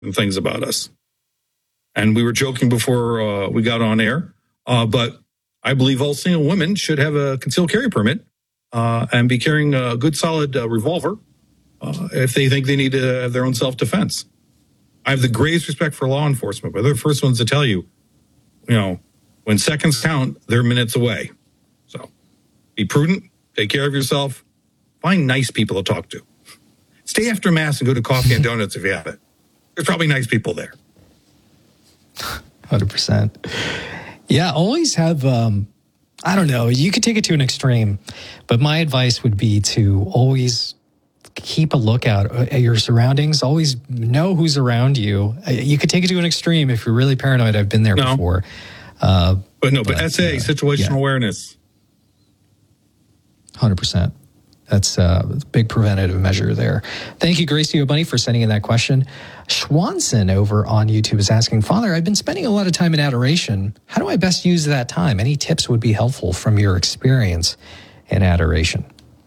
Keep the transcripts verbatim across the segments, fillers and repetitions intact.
things about us. And we were joking before uh, we got on air, uh, but I believe all single women should have a concealed carry permit uh, and be carrying a good, solid uh, revolver uh, if they think they need to have their own self-defense. I have the greatest respect for law enforcement, but they're the first ones to tell you, you know, when seconds count, they're minutes away. So be prudent, take care of yourself, find nice people to talk to. Stay after Mass and go to Coffee and Donuts if you have it. There's probably nice people there. one hundred percent. Yeah, always have, um, I don't know, you could take it to an extreme, but my advice would be to always keep a lookout at your surroundings. Always know who's around you. You could take it to an extreme if you're really paranoid. I've been there no. before. Uh, but no, but, but S A, uh, situational yeah. awareness. one hundred percent. That's a big preventative measure there. Thank you, Gracie O'Bunny, for sending in that question. Schwanson over on YouTube is asking, Father, I've been spending a lot of time in adoration. How do I best use that time? Any tips would be helpful from your experience in adoration?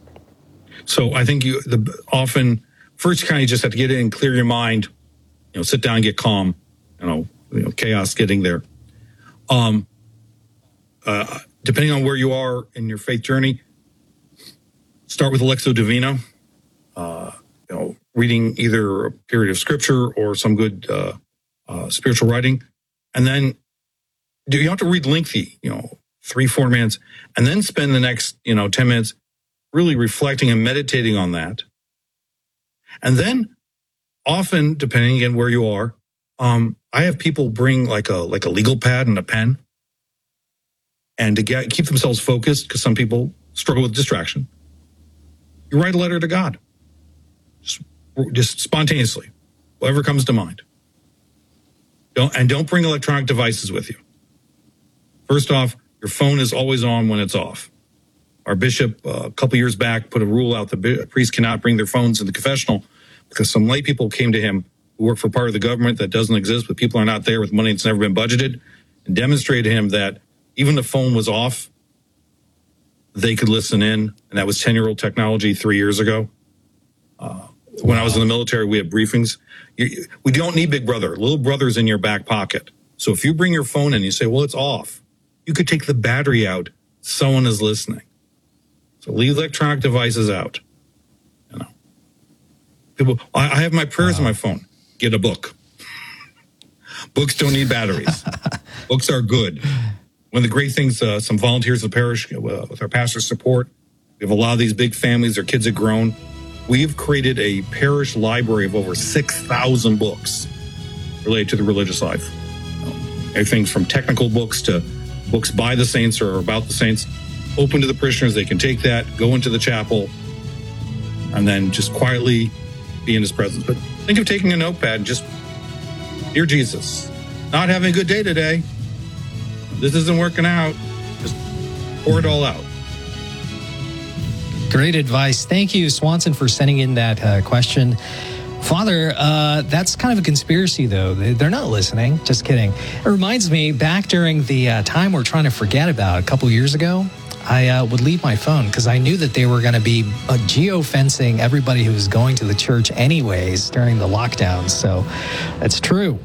So I think you the, often, first you kind of just have to get in and clear your mind, you know, sit down, get calm, you know, you know chaos getting there. Um, uh, depending on where you are in your faith journey, start with Lectio Divina, uh, you know, reading either a period of scripture or some good uh, uh, spiritual writing. And then do you have to read lengthy, you know, three, four minutes, and then spend the next, you know, ten minutes really reflecting and meditating on that. And then often, depending on where you are, um, I have people bring like a like a legal pad and a pen and to get keep themselves focused, because some people struggle with distraction. You write a letter to God, just, just spontaneously, whatever comes to mind. Don't and don't bring electronic devices with you. First off, your phone is always on when it's off. Our bishop uh, a couple years back put a rule out that priests cannot bring their phones in the confessional because some lay people came to him who work for part of the government that doesn't exist, but people are not there with money that's never been budgeted, and demonstrated to him that even the phone was off, they could listen in, and that was ten-year-old technology three years ago. Uh, when wow. I was in the military, we had briefings. You, we don't need Big Brother. Little Brother's in your back pocket. So if you bring your phone in and you say, well, it's off, you could take the battery out. Someone is listening. So leave electronic devices out. You know, people. I, I have my prayers wow. on my phone. Get a book. Books don't need batteries. Books are good. One of the great things, uh, some volunteers in the parish, uh, with our pastor's support, we have a lot of these big families, their kids have grown. We've created a parish library of over six thousand books related to the religious life. You know, everything from technical books to books by the saints or about the saints, open to the parishioners. They can take that, go into the chapel, and then just quietly be in his presence. But think of taking a notepad and just, dear Jesus, not having a good day today. This isn't working out. Just pour it all out. Great advice. Thank you, Swanson, for sending in that uh, question. Father, uh, that's kind of a conspiracy, though. They're not listening. Just kidding. It reminds me, back during the uh, time we're trying to forget about a couple years ago, I uh, would leave my phone because I knew that they were going to be uh, geo-fencing everybody who was going to the church anyways during the lockdown. So that's true.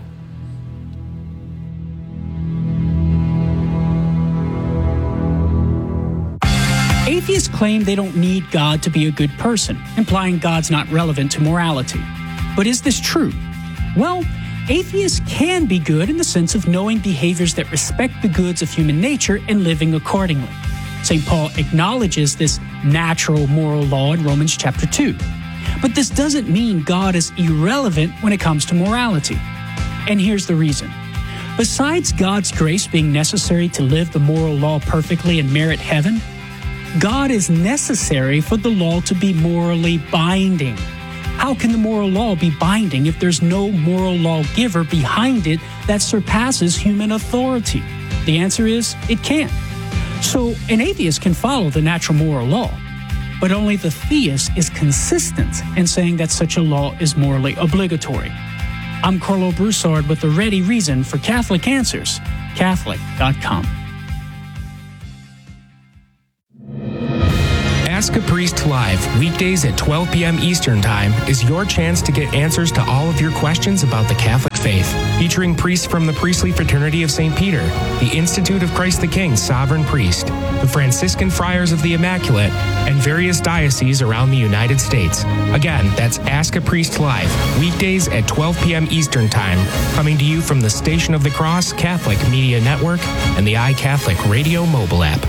Atheists claim they don't need God to be a good person, implying God's not relevant to morality. But is this true? Well, atheists can be good in the sense of knowing behaviors that respect the goods of human nature and living accordingly. Saint Paul acknowledges this natural moral law in Romans chapter two. But this doesn't mean God is irrelevant when it comes to morality. And here's the reason. Besides God's grace being necessary to live the moral law perfectly and merit heaven, God is necessary for the law to be morally binding. How can the moral law be binding if there's no moral lawgiver behind it that surpasses human authority? The answer is, it can't. So an atheist can follow the natural moral law, but only the theist is consistent in saying that such a law is morally obligatory. I'm Carlo Broussard with the ready reason for Catholic Answers, Catholic dot com. Ask a priest. Priest Live, weekdays at twelve p.m. Eastern Time, is your chance to get answers to all of your questions about the Catholic faith. Featuring priests from the Priestly Fraternity of Saint Peter, the Institute of Christ the King Sovereign Priest, the Franciscan Friars of the Immaculate, and various dioceses around the United States. Again, that's Ask a Priest Live, weekdays at twelve p.m. Eastern Time, coming to you from the Station of the Cross Catholic Media Network and the iCatholic Radio mobile app.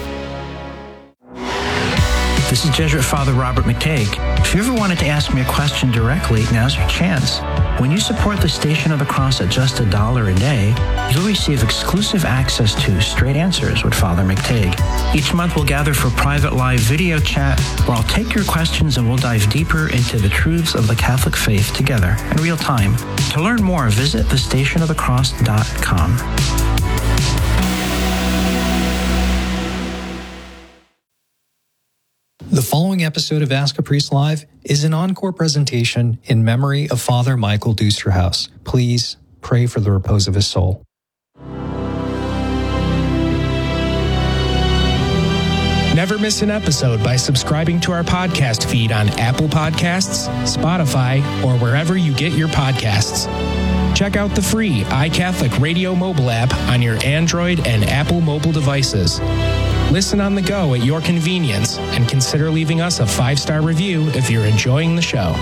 This is Jesuit Father Robert McTague. If you ever wanted to ask me a question directly, now's your chance. When you support the Station of the Cross at just a dollar a day, you'll receive exclusive access to Straight Answers with Father McTague. Each month we'll gather for private live video chat where I'll take your questions and we'll dive deeper into the truths of the Catholic faith together in real time. To learn more, visit the station of the cross dot com. The following episode of Ask a Priest Live is an encore presentation in memory of Father Michael Dusterhouse. Please pray for the repose of his soul. Never miss an episode by subscribing to our podcast feed on Apple Podcasts, Spotify, or wherever you get your podcasts. Check out the free iCatholic Radio mobile app on your Android and Apple mobile devices. Listen on the go at your convenience and consider leaving us a five-star review if you're enjoying the show.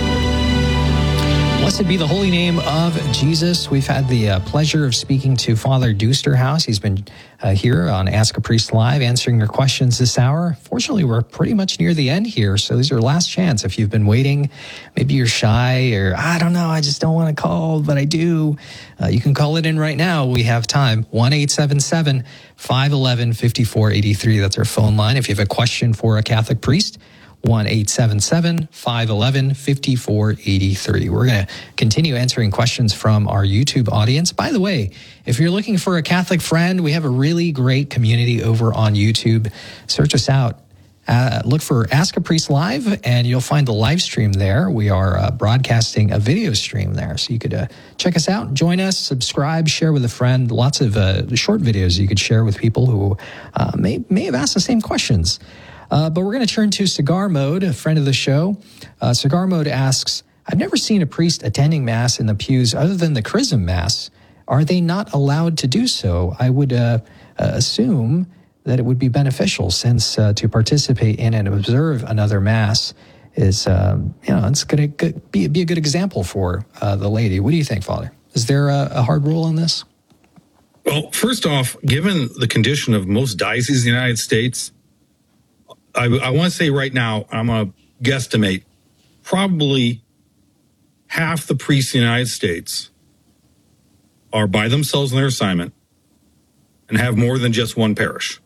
Blessed be the holy name of Jesus. We've had the uh, pleasure of speaking to Father Dusterhouse. He's been uh, here on Ask a Priest Live, answering your questions this hour. Fortunately, we're pretty much near the end here, so this is your last chance. If you've been waiting, maybe you're shy, or I don't know, I just don't want to call, but I do. Uh, you can call it in right now. We have time. one eight seven seven, five one one, five four eight three. That's our phone line. If you have a question for a Catholic priest, one eight seven seven, five one one, five four eight three. We're going to continue answering questions from our YouTube audience. By the way, if you're looking for a Catholic friend, we have a really great community over on YouTube. Search us out. Uh, look for Ask a Priest Live, and you'll find the live stream there. We are uh, broadcasting a video stream there, so you could uh, check us out, join us, subscribe, share with a friend. Lots of uh, short videos you could share with people who uh, may, may have asked the same questions. Uh, but we're going to turn to Cigar Mode, a friend of the show. Uh, Cigar Mode asks, I've never seen a priest attending Mass in the pews other than the Chrism Mass. Are they not allowed to do so? I would uh, uh, assume that it would be beneficial, since uh, to participate in and observe another Mass is, um, you know, it's going to be, be a good example for uh, the laity. What do you think, Father? Is there a, a hard rule on this? Well, first off, given the condition of most dioceses in the United States, I, I want to say right now, I'm going to guesstimate, probably half the priests in the United States are by themselves in their assignment and have more than just one parish.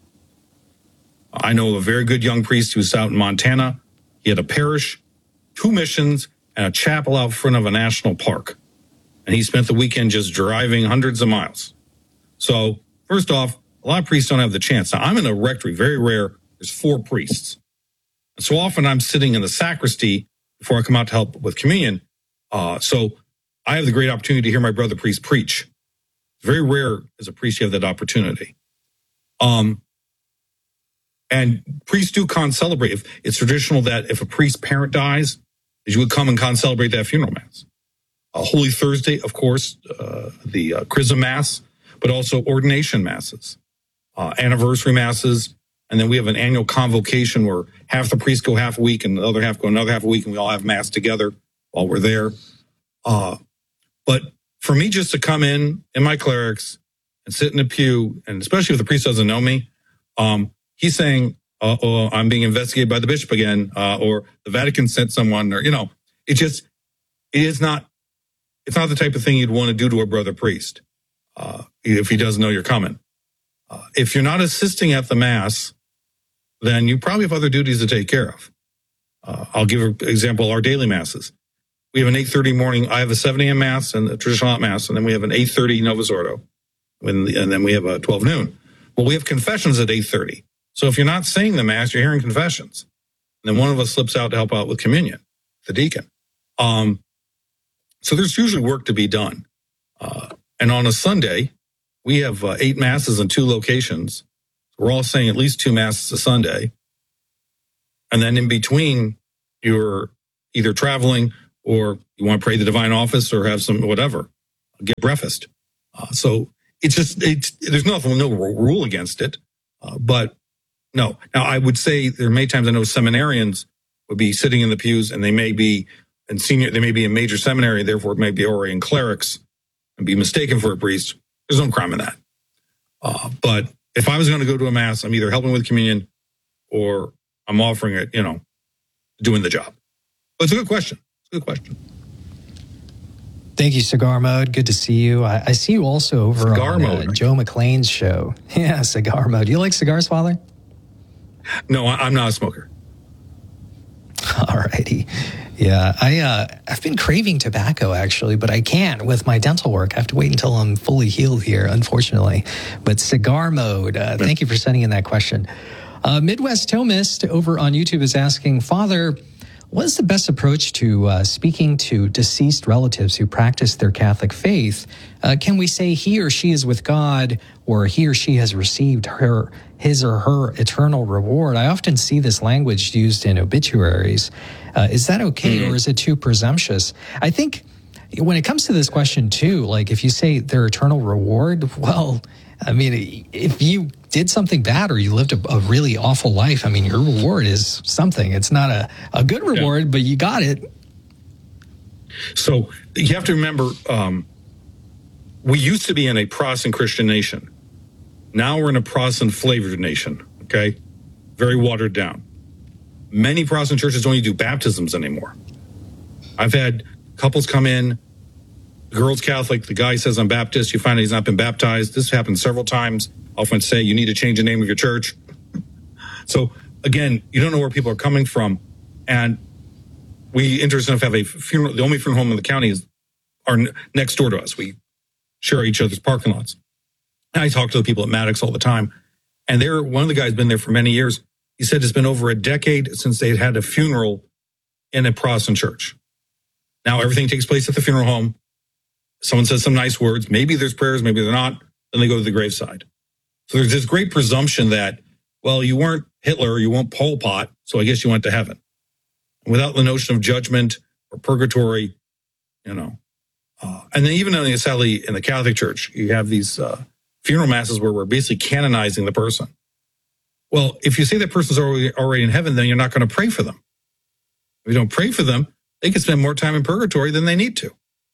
I know a very good young priest who was out in Montana. He had a parish, two missions, and a chapel out front of a national park. And he spent the weekend just driving hundreds of miles. So, first off, a lot of priests don't have the chance. Now, I'm in a rectory, very rare. There's four priests. And so often I'm sitting in the sacristy before I come out to help with communion. Uh, so I have the great opportunity to hear my brother priest preach. It's very rare as a priest you have that opportunity. Um, and priests do concelebrate. If it's traditional that if a priest's parent dies, you would come and concelebrate that funeral Mass. Uh, Holy Thursday, of course, uh, the uh, Chrism Mass, but also ordination Masses, uh, anniversary Masses. And then we have an annual convocation where half the priests go half a week and the other half go another half a week, and we all have Mass together while we're there. Uh, but for me just to come in, in my clerics, and sit in a pew, and especially if the priest doesn't know me, um, he's saying, uh, oh, I'm being investigated by the bishop again, uh, or the Vatican sent someone, or, you know, it just, it is not, it's not the type of thing you'd want to do to a brother priest uh, if he doesn't know you're coming. Uh, if you're not assisting at the Mass, then you probably have other duties to take care of. Uh, I'll give an example, our daily Masses. We have an eight thirty morning, I have a seven a.m. Mass and a traditional Mass, and then we have an eight thirty Novus Ordo, and then we have a twelve noon. Well, we have confessions at eight thirty. So if you're not saying the Mass, you're hearing confessions. And then one of us slips out to help out with communion, the deacon. Um, so there's usually work to be done. Uh, and on a Sunday, we have uh, eight Masses in two locations. We're all saying at least two Masses a Sunday. And then in between, you're either traveling or you want to pray the divine office or have some whatever, get breakfast. Uh, so it's just, it's, there's nothing, no rule against it. Uh, but no. Now, I would say there are many times I know seminarians would be sitting in the pews and they may be in senior, they may be in major seminary, therefore may be already in clerics and be mistaken for a priest. There's no crime in that. Uh, but if I was going to go to a mass, I'm either helping with communion or I'm offering it, you know, doing the job. But it's a good question. It's a good question. Thank you, Cigar Mode. Good to see you. I, I see you also over Cigar on Mode, uh, right? Joe McClane's show. Yeah, Cigar Mode. Do you like cigars, Father? No, I, I'm not a smoker. All righty. Yeah, I, uh, I've been craving tobacco, actually, but I can't with my dental work. I have to wait until I'm fully healed here, unfortunately. But Cigar Mode, uh, thank you for sending in that question. Uh, Midwest Thomist over on YouTube is asking, Father, what is the best approach to uh, speaking to deceased relatives who practice their Catholic faith? Uh, can we say he or she is with God, or he or she has received her, his or her eternal reward? I often see this language used in obituaries. Uh, is that okay, mm-hmm. or is it too presumptuous? I think when it comes to this question too, like if you say their eternal reward, well, I mean, if you did something bad or you lived a, a really awful life, I mean, your reward is something. It's not a, a good reward, yeah. but you got it. So you have to remember, um, we used to be in a Protestant Christian nation. Now we're in a Protestant flavored nation, okay? Very watered down. Many Protestant churches don't even do baptisms anymore. I've had couples come in, the girl's Catholic, the guy says, I'm Baptist, you find out he's not been baptized. This happened several times. I often say, you need to change the name of your church. So, again, you don't know where people are coming from. And we, interesting enough, have a funeral, the only funeral home in the county is our next door to us. We share each other's parking lots. And I talk to the people at Maddox all the time. And they're, one of the guys been there for many years. He said it's been over a decade since they had a funeral in a Protestant church. Now, everything takes place at the funeral home. Someone says some nice words. Maybe there's prayers, maybe they're not. Then they go to the graveside. So there's this great presumption that, well, you weren't Hitler, you weren't Pol Pot, so I guess you went to heaven. And without the notion of judgment or purgatory, you know. Uh, and then even in the, sadly, in the Catholic Church, you have these uh, funeral masses where we're basically canonizing the person. Well, if you say that person's already, already in heaven, then you're not going to pray for them. If you don't pray for them, they can spend more time in purgatory than they need to.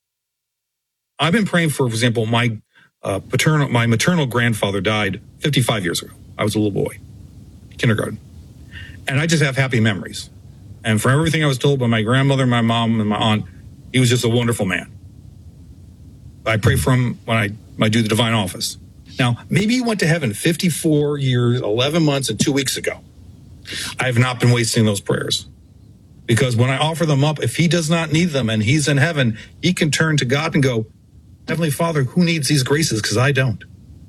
I've been praying for, for example, my uh, paternal, my maternal grandfather died fifty-five years ago. I was a little boy, kindergarten. And I just have happy memories. And from everything I was told by my grandmother, my mom, and my aunt, he was just a wonderful man. I pray for him when I, when I do the divine office. Now, maybe he went to heaven fifty-four years, eleven months, and two weeks ago. I have not been wasting those prayers. Because when I offer them up, if he does not need them and he's in heaven, he can turn to God and go, Heavenly Father, who needs these graces? Because I don't.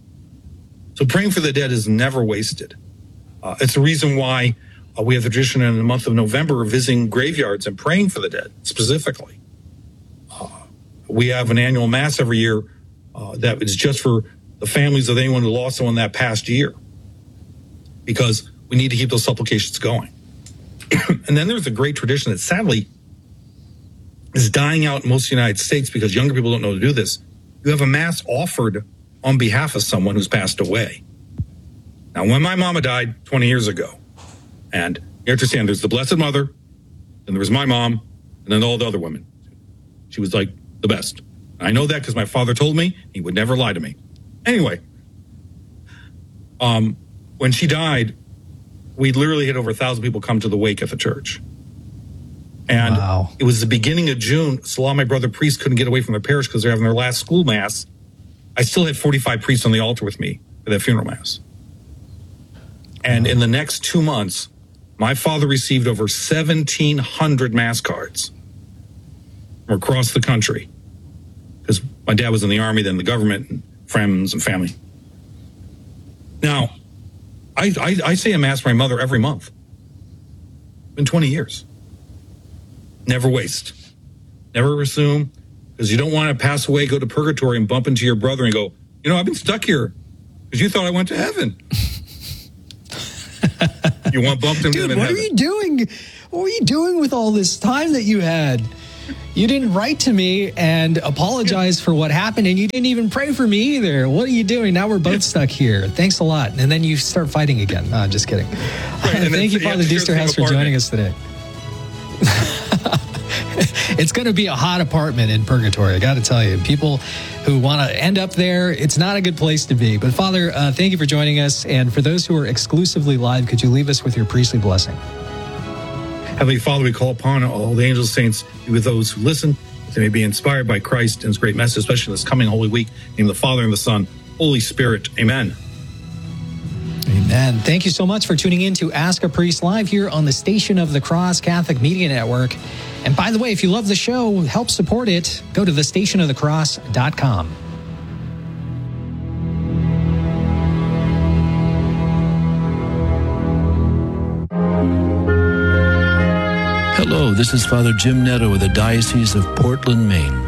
So praying for the dead is never wasted. Uh, it's the reason why uh, we have the tradition in the month of November of visiting graveyards and praying for the dead specifically. Uh, we have an annual mass every year uh, that is just for the families of anyone who lost someone that past year, because we need to keep those supplications going. And then there's a great tradition that sadly is dying out in most of the United States because younger people don't know to do this. You have a mass offered on behalf of someone who's passed away. Now, when my mama died twenty years ago, and you understand there's the Blessed Mother, and there was my mom, and then all the other women. She was like the best. I know that because my father told me. He would never lie to me. Anyway, um, when she died, we literally had over a thousand people come to the wake at the church. And wow. It was the beginning of June, so a lot of my brother priests couldn't get away from their parish because they're having their last school mass. I still had forty-five priests on the altar with me for that funeral mass. And in the next two months, my father received over seventeen hundred mass cards from across the country. Because my dad was in the army, then the government, and friends and family. Now, I, I, I say a mass for my mother every month. It's been twenty years. Never waste. Never assume, because you don't want to pass away, go to purgatory, and bump into your brother and go, you know, I've been stuck here because you thought I went to heaven. You want bumped him Dude, in what heaven. are you doing? What were you doing with all this time that you had? You didn't write to me and apologize for what happened, and you didn't even pray for me either. What are you doing? Now we're both stuck here. Thanks a lot. And then you start fighting again. No, I'm just kidding. Right, and Thank you, you have Father to share the Dusterhouse, same for joining us today. It's going to be a hot apartment in purgatory. I got to tell you, people who want to end up there, it's not a good place to be. But Father, uh, thank you for joining us. And for those who are exclusively live, could you leave us with your priestly blessing? Heavenly Father, we call upon all the angels, saints, be with those who listen, that they may be inspired by Christ and his great message, especially this coming Holy Week. In the name of the Father and the Son, Holy Spirit. Amen. Amen. Thank you so much for tuning in to Ask a Priest live here on the Station of the Cross Catholic Media Network. And by the way, if you love the show, help support it. Go to the station of the cross dot com. Hello, this is Father Jim Netto with the Diocese of Portland, Maine.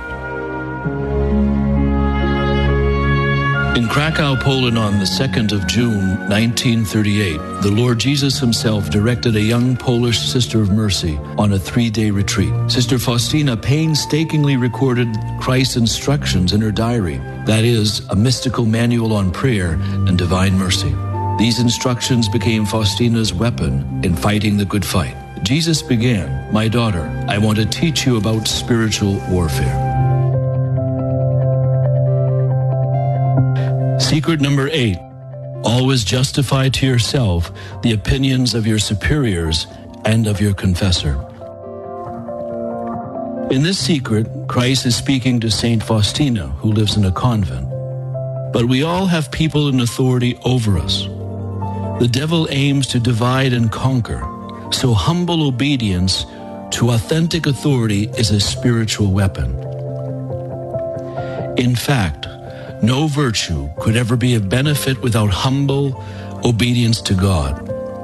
In Krakow, Poland, on the second of June, nineteen thirty-eight, the Lord Jesus himself directed a young Polish Sister of Mercy on a three-day retreat. Sister Faustina painstakingly recorded Christ's instructions in her diary, that is, a mystical manual on prayer and divine mercy. These instructions became Faustina's weapon in fighting the good fight. Jesus began, "My daughter, I want to teach you about spiritual warfare." Secret number eight, always justify to yourself the opinions of your superiors and of your confessor. In this secret, Christ is speaking to Saint Faustina, who lives in a convent. But we all have people in authority over us. The devil aims to divide and conquer, so humble obedience to authentic authority is a spiritual weapon. In fact, no virtue could ever be of benefit without humble obedience to God.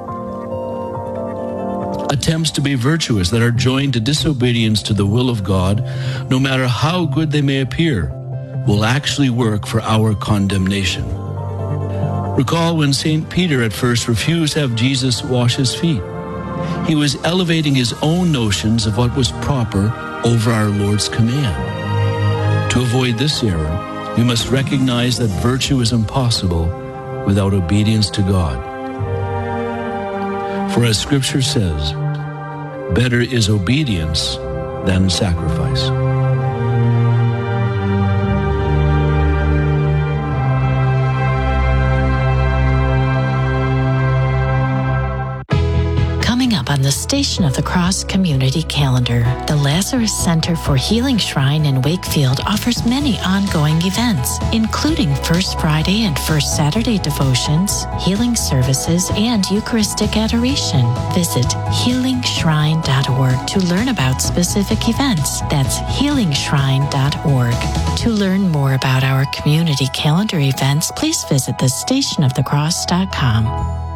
Attempts to be virtuous that are joined to disobedience to the will of God, no matter how good they may appear, will actually work for our condemnation. Recall when Saint Peter at first refused to have Jesus wash his feet. He was elevating his own notions of what was proper over our Lord's command. To avoid this error, we must recognize that virtue is impossible without obedience to God. For as Scripture says, better is obedience than sacrifice. On the Station of the Cross community calendar, the Lazarus Center for Healing Shrine in Wakefield offers many ongoing events, including First Friday and First Saturday devotions, healing services, and Eucharistic adoration. Visit healing shrine dot org to learn about specific events. That's healing shrine dot org. To learn more about our community calendar events, please visit the station of the cross dot com.